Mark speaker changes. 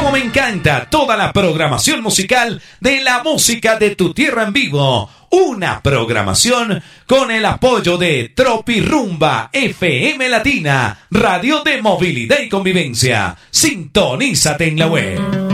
Speaker 1: Como me encanta toda la programación musical de la música de tu tierra en vivo. Una programación con el apoyo de Tropirrumba FM Latina, radio de movilidad y convivencia. Sintonízate en la web.